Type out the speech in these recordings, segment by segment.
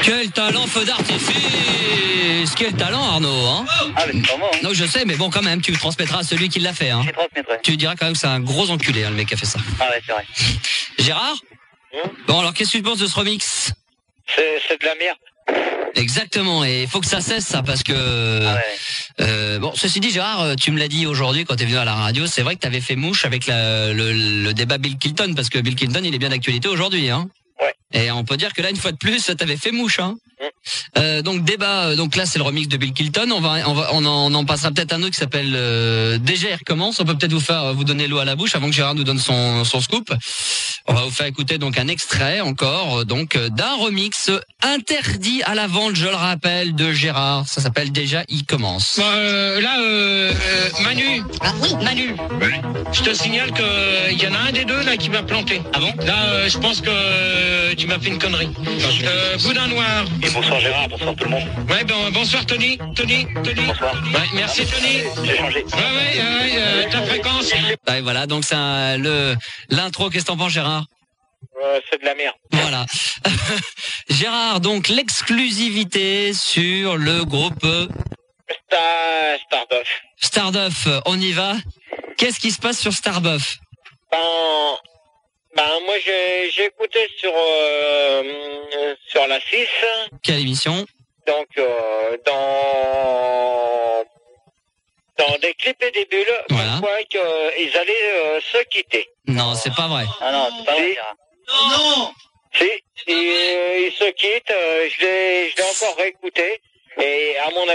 Quel talent, feu d'artifice! Quel talent, Arnaud, hein? Ah, mais c'est pas moi, hein. Non, je sais, mais bon, quand même, tu le transmettras à celui qui l'a fait, hein. Je transmettrai. Tu diras quand même que c'est un gros enculé, hein, le mec qui a fait ça. Ah ouais, c'est vrai. Gérard? Bon, alors, qu'est-ce que tu penses de ce remix? C'est de la merde. Exactement, et il faut que ça cesse, ça, parce que... Ah ouais. Bon, ceci dit, Gérard, tu me l'as dit aujourd'hui quand t'es venu à la radio, c'est vrai que t'avais fait mouche avec le débat Bill Clinton, parce que Bill Clinton, il est bien d'actualité aujourd'hui, hein. Ouais. Et on peut dire que là, une fois de plus, t'avais fait mouche, hein. Donc débat, donc là c'est le remix de Bill Clinton. On en passera peut-être un autre qui s'appelle Déjà il recommence. On peut peut-être vous donner l'eau à la bouche avant que Gérard nous donne son scoop. On va vous faire écouter donc un extrait encore donc d'un remix interdit à la vente, je le rappelle, de Gérard. Ça s'appelle Déjà il commence. Manu. Ah oui, Manu. Je te signale que il y en a un des deux là qui m'a planté. Ah bon? Là, je pense que tu m'as fait une connerie. Boudin noir. Et bonsoir Gérard, bonsoir tout le monde. Ouais, bonsoir Tony. Bonsoir. Ouais, merci Tony. J'ai changé. Ouais, ta fréquence. Ouais, voilà, donc c'est l'intro. Qu'est-ce que t'en penses, Gérard? C'est de la merde. Voilà. Gérard, donc l'exclusivité sur le groupe Starbuff. Starduff. On y va. Qu'est-ce qui se passe sur Starbuff? Moi j'ai écouté sur la 6, Quelle émission? donc dans des clips et des bulles, Voilà. on voit qu'ils allaient se quitter. Non, c'est pas vrai. Ah non, c'est pas vrai. Non. Si, ils se quittent, je l'ai encore réécouté, et à mon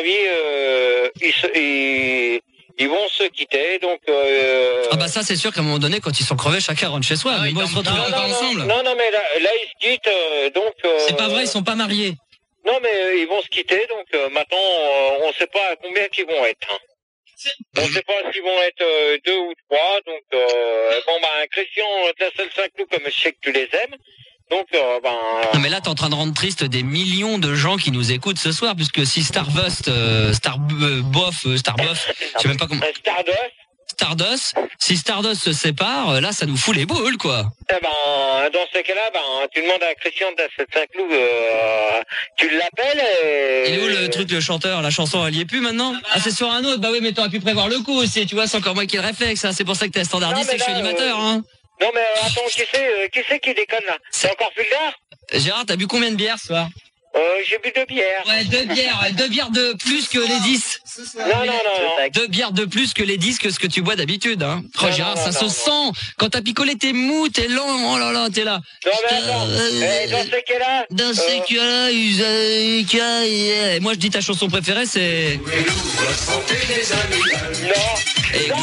avis, ils vont se quitter, donc... Ah bah ça c'est sûr qu'à un moment donné quand ils sont crevés chacun rentre chez soi, mais bon ils se retrouvent encore ensemble. Non, mais là ils se quittent, donc... C'est pas vrai, ils sont pas mariés. Non, mais ils vont se quitter, donc maintenant, on ne sait pas à combien qu'ils vont être. Hein. On ne sait pas s'ils vont être 2 ou 3, donc... Christian de la salle Saint-Cloud, comme je sais que tu les aimes, donc Non mais là t'es en train de rendre triste des millions de gens qui nous écoutent ce soir, puisque si Starbuff, je sais même pas comment... Stardust, si Stardust se sépare, là ça nous fout les boules quoi. Dans ce cas-là, tu demandes à Christian de Saint-Cloud, tu l'appelles et... Il est où le truc, le chanteur, la chanson elle y est plus maintenant? Ah c'est sur un autre, bah oui mais t'aurais pu prévoir le coup aussi, tu vois, c'est encore moi qui le réflexe, hein. C'est pour ça que t'es standardiste, c'est que je suis animateur, hein. Non mais attends, qui c'est qui déconne là? C'est encore Fulgard? Gérard, t'as bu combien de bières ce soir? J'ai bu 2 bières. Ouais, 2 bières de plus que les 10. Non. 2 bières de plus que les 10 que ce que tu bois d'habitude, hein. Oh, Non, Gérard, non, ça non, se sent. Quand t'as picolé, t'es mou, t'es lent. Oh là là, t'es là. Non mais attends, dans ce cas-là... Dans ces cas-là, moi je dis ta chanson préférée, c'est... Non. Et